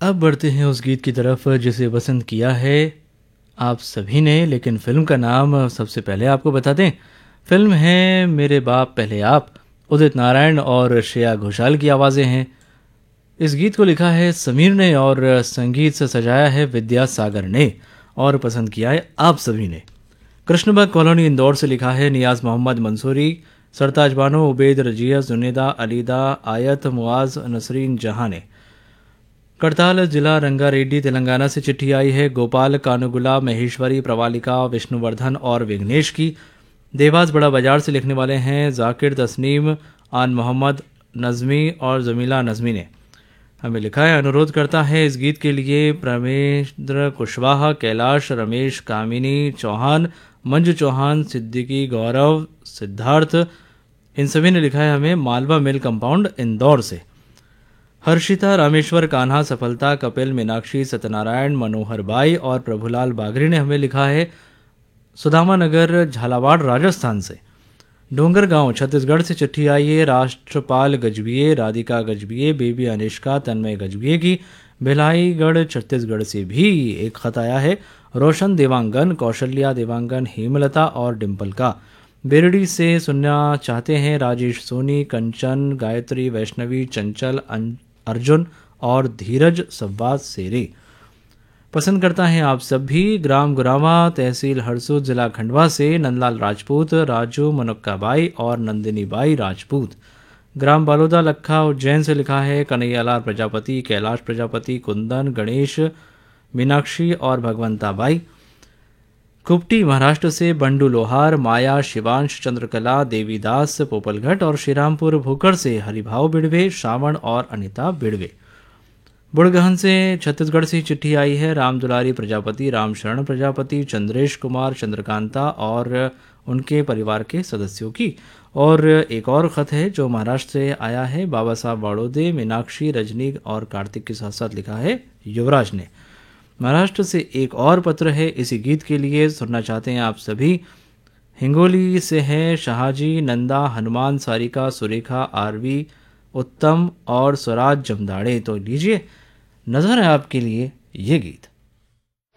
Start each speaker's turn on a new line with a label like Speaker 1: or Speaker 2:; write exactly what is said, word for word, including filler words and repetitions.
Speaker 1: अब बढ़ते हैं उस गीत की तरफ जिसे पसंद किया है आप सभी ने, लेकिन फिल्म का नाम सबसे पहले आपको बता दें। फिल्म है मेरे बाप पहले आप। उदित नारायण और श्रेया घोषाल की आवाज़ें हैं। इस गीत को लिखा है समीर ने और संगीत से सजाया है विद्यासागर ने, और पसंद किया है आप सभी ने। कृष्णबाग कॉलोनी इंदौर से लिखा है नियाज मोहम्मद मंसूरी, सरताज बानो, उबैद रजिया, जुनेदा, अलीदा, आयत, मुआज, नसरीन जहां ने। करताल जिला रंगारेड्डी तेलंगाना से चिट्ठी आई है गोपाल कानुगुला, महेश्वरी, प्रवालिका, विष्णुवर्धन और विघ्नेश की। देवास बड़ा बाजार से लिखने वाले हैं जाकिर, तस्नीम, आन मोहम्मद, नज़मी और जमीला नज़मी ने हमें लिखा है। अनुरोध करता है इस गीत के लिए प्रमेंद्र कुशवाहा, कैलाश, रमेश, कामिनी चौहान, मंजू चौहान, सिद्दीकी, गौरव, सिद्धार्थ, इन सभी ने लिखा है हमें मालवा मिल कंपाउंड इंदौर से। हर्षिता, रामेश्वर, कान्हा, सफलता, कपिल, मीनाक्षी, सत्यनारायण, मनोहर बाई और प्रभुलाल बागरी ने हमें लिखा है सुदामा नगर, झालावाड़, राजस्थान से। डोंगर गांव छत्तीसगढ़ से चिट्ठी आई है राष्ट्रपाल गजबिये, राधिका गजबिये, बेबी अनिष्का, तन्मय गजबिये की। भिलाईगढ़ छत्तीसगढ़ से भी एक खत आया है रोशन देवांगन, कौशल्या देवांगन, हेमलता और डिम्पल का। बेरडी से सुनना चाहते हैं राजेश सोनी, कंचन, गायत्री, वैष्णवी, चंचल, अर्जुन और धीरज सब्बाज सेरे। पसंद करता है आप सभी ग्राम गुरावा, तहसील हरसूद, जिला खंडवा से नंदलाल राजपूत, राजू, मनुक्का बाई और नंदिनी बाई राजपूत। ग्राम बालोदा लखा उज्जैन से लिखा है कन्हैयालाल प्रजापति, कैलाश प्रजापति, कुंदन, गणेश, मीनाक्षी और भगवंता बाई। कुपटी महाराष्ट्र से बंडू लोहार, माया, शिवांश, चंद्रकला, देवीदास पोपलघट और श्रीरामपुर भूकड़ से हरिभाव बिड़वे, श्रावण और अनिता बिड़वे। बुड़गहन से छत्तीसगढ़ से चिट्ठी आई है राम दुलारी प्रजापति, राम शरण प्रजापति, चंद्रेश कुमार, चंद्रकांता और उनके परिवार के सदस्यों की। और एक और ख़त है जो महाराष्ट्र से आया है बाबा साहब बाड़ोदे, मीनाक्षी, रजनी और कार्तिक के साथ साथ लिखा है युवराज ने। महाराष्ट्र से एक और पत्र है इसी गीत के लिए, सुनना चाहते हैं आप सभी। हिंगोली से है शाहजी, नंदा, हनुमान, सारिका, सुरेखा, आरवी, उत्तम और स्वराज जमदाड़े। तो लीजिए नजर है आपके लिए ये गीत।